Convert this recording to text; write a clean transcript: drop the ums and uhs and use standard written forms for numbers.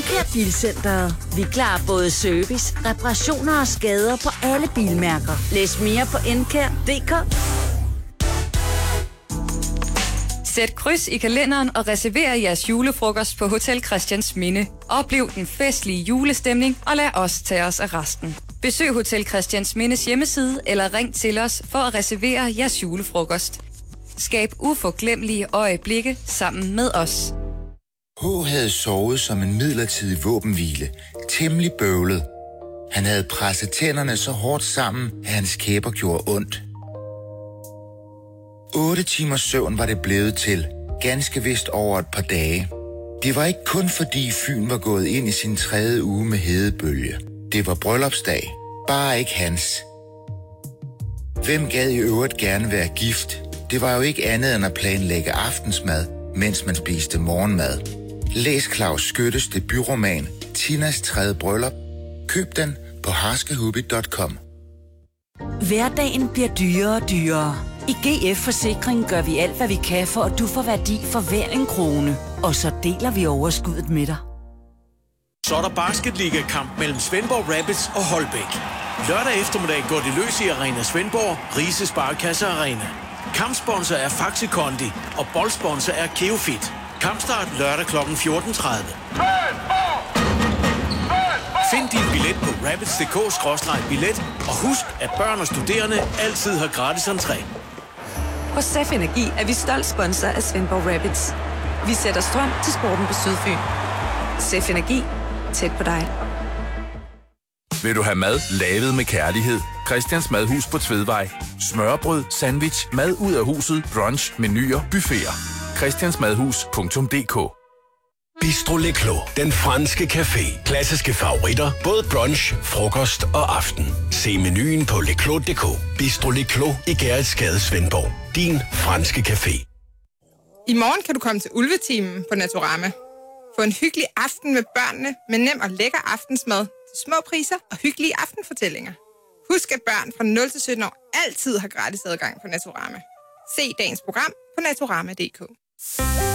Encare Bilcenteret. Vi klarer både service, reparationer og skader på alle bilmærker. Læs mere på encare.dk. Sæt kryds i kalenderen og reserver jeres julefrokost på Hotel Christiansminde. Oplev den festlige julestemning og lad os tage os af resten. Besøg Hotel Christiansmindes hjemmeside eller ring til os for at reservere jeres julefrokost. Skab uforglemmelige øjeblikke sammen med os. H. havde sovet som en midlertidig våbenhvile. Temmelig bøvlet. Han havde presset tænderne så hårdt sammen, at hans kæber gjorde ondt. 8 timers søvn var det blevet til, ganske vist over et par dage. Det var ikke kun fordi Fyn var gået ind i sin 3. uge med hedebølge. Det var bryllupsdag, bare ikke hans. Hvem gad i øvrigt gerne være gift? Det var jo ikke andet end at planlægge aftensmad, mens man spiste morgenmad. Læs Claus Skyttes debutroman Tinas 3. bryllup. Køb den på harskehubby.com. Hverdagen bliver dyrere og dyrere. I GF Forsikring gør vi alt, hvad vi kan, for at du får værdi for hver en krone. Og så deler vi overskuddet med dig. Så er der basketliga-kamp mellem Svendborg Rapids og Holbæk. Lørdag eftermiddag går det løs i Arena Svendborg, Rise Sparkasse Arena. Kampsponsor er Faxi Kondi, og boldsponsor er Keofit. Kampstart lørdag kl. 14.30. Find din billet på rapids.dk/billet, og husk, at børn og studerende altid har gratis entré. Hos SEF Energi er vi stolt sponsor af Svendborg Rapids. Vi sætter strøm til sporten på Sydfyn. SEF Energi. Tæt på dig. Vil du have mad lavet med kærlighed? Christians Madhus på Tvedvej. Smørbrød, sandwich, mad ud af huset, brunch, menuer, buffeter. christiansmadhus.dk. Bistro Le Clos, den franske café. Klassiske favoritter, både brunch, frokost og aften. Se menuen på leclos.dk. Bistro Le Clos i Gerritsgade, Svendborg. Din franske café. I morgen kan du komme til Ulvetimen på Naturama. Få en hyggelig aften med børnene, med nem og lækker aftensmad til små priser og hyggelige aftenfortællinger. Husk, at børn fra 0 til 17 år altid har gratis adgang på Naturama. Se dagens program på naturama.dk.